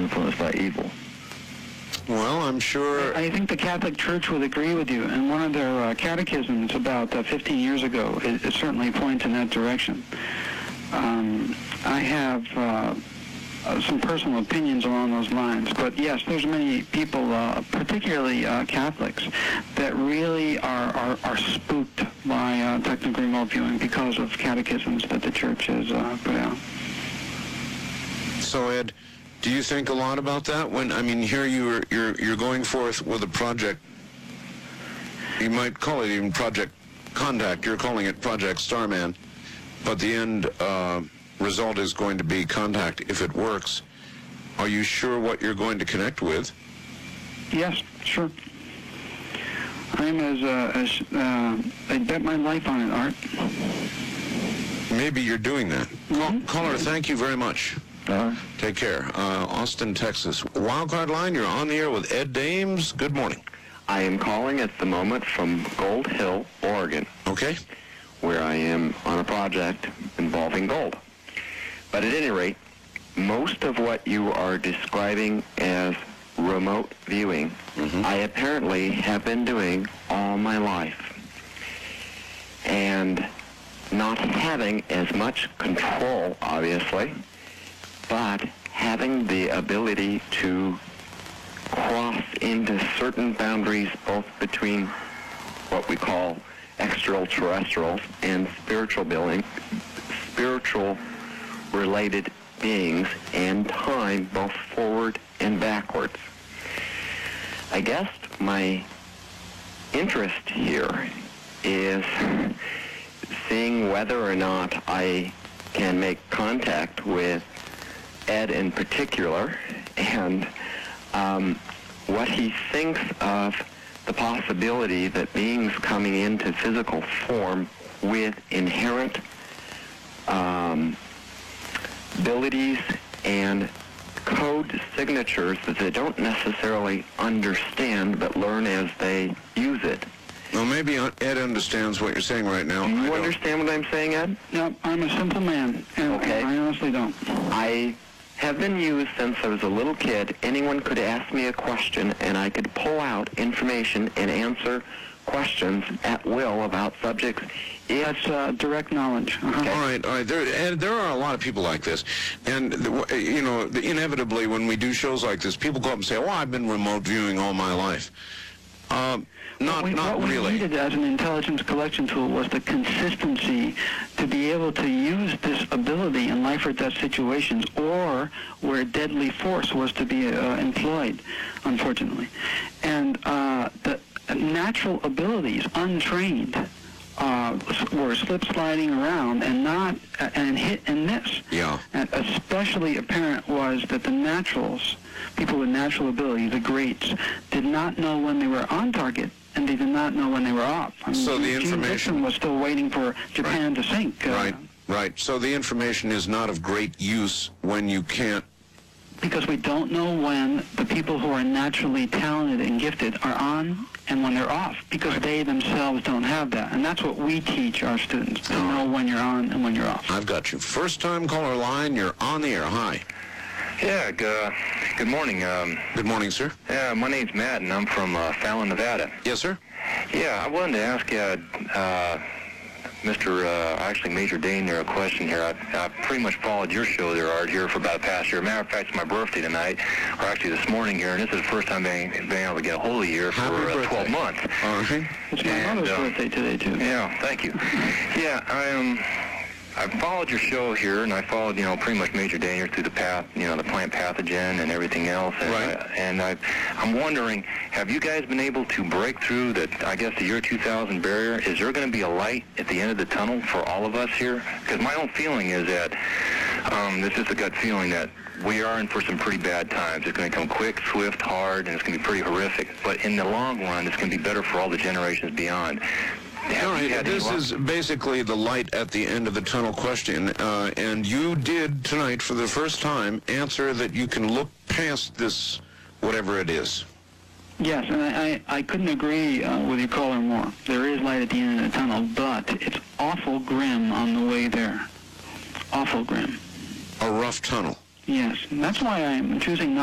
influenced by evil. Well, I'm sure... I think the Catholic Church would agree with you, and one of their catechisms about 15 years ago, it certainly points in that direction. I have some personal opinions along those lines, but yes, there's many people, particularly Catholics, that really are spooked by technical remote viewing because of catechisms that the Church has put out. So, Ed, do you think a lot about that? When, I mean, here you're going forth with a project. You might call it even Project Contact. You're calling it Project Starman, but the end result is going to be Contact if it works. Are you sure what you're going to connect with? Yes, sure. I'm I bet my life on it, Art. Maybe you're doing that. Mm-hmm. Caller, thank you very much. Take care. Austin, Texas. Wildcard Line, you're on the air with Ed Dames. Good morning. I am calling at the moment from Gold Hill, Oregon. Okay. Where I am on a project involving gold. But at any rate, most of what you are describing as remote viewing, I apparently have been doing all my life. And not having as much control, obviously, but having the ability to cross into certain boundaries both between what we call extraterrestrials and spiritual related beings and time both forward and backwards. I guess my interest here is seeing whether or not I can make contact with Ed in particular, and what he thinks of the possibility that beings coming into physical form with inherent abilities and code signatures that they don't necessarily understand but learn as they use it. Well, maybe Ed understands what you're saying right now. Do you understand what I'm saying, Ed? No, I'm a simple man, and okay. I honestly don't. I have been used since I was a little kid. Anyone could ask me a question, and I could pull out information and answer questions at will about subjects. That's direct knowledge. Okay. All right. There are a lot of people like this, and inevitably when we do shows like this, people go up and say, "Oh, I've been remote viewing all my life." Not really. What we needed as an intelligence collection tool was the consistency to be able to use this ability in life or death situations, or where deadly force was to be employed, unfortunately. And the natural abilities, untrained, were slip sliding around and hit and miss. Yeah. And especially apparent was that the naturals, people with natural ability, the greats, did not know when they were on target, and they did not know when they were off. I mean, so the Gene information Dixon was still waiting for Japan to sink. Right. So the information is not of great use when you can't. Because we don't know when the people who are naturally talented and gifted are on and when they're off, because they themselves don't have that. And that's what we teach our students, to know when you're on and when you're off. I've got you. First time caller line, you're on the air. Hi. Yeah, good morning. Good morning, sir. Yeah, my name's Matt, and I'm from Fallon, Nevada. Yes, sir. Yeah, I wanted to ask actually Major Dane there a question here. I pretty much followed your show there, Art, here for about the past year. Matter of fact, it's my birthday tonight, or actually this morning here, and this is the first time being able to get a hold of you here for 12 months. Okay. It's my mother's birthday today, too. Yeah, thank you. Yeah, I followed your show here, and I followed, pretty much Major Daniel through the path, the plant pathogen and everything else. And, I'm wondering, have you guys been able to break through the year 2000 barrier? Is there going to be a light at the end of the tunnel for all of us here? Because my own feeling is that, this is a gut feeling that we are in for some pretty bad times. It's going to come quick, swift, hard, and it's going to be pretty horrific. But in the long run, it's going to be better for all the generations beyond. All right, this is basically the light at the end of the tunnel question, and you did tonight, for the first time, answer that you can look past this, whatever it is. Yes, and I couldn't agree with your caller more. There is light at the end of the tunnel, but it's awful grim on the way there. Awful grim. A rough tunnel. Yes, and that's why I'm choosing not